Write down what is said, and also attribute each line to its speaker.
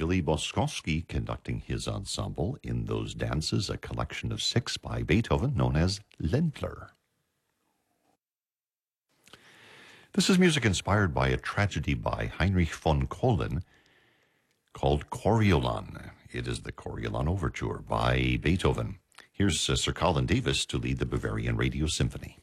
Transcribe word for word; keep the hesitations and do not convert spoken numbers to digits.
Speaker 1: Willy Boskowski conducting his ensemble in those dances, a collection of six by Beethoven known as Ländler. This is music inspired by a tragedy by Heinrich von Kolin called Coriolan. It is the Coriolan Overture by Beethoven. Here's uh, Sir Colin Davis to lead the Bavarian Radio Symphony.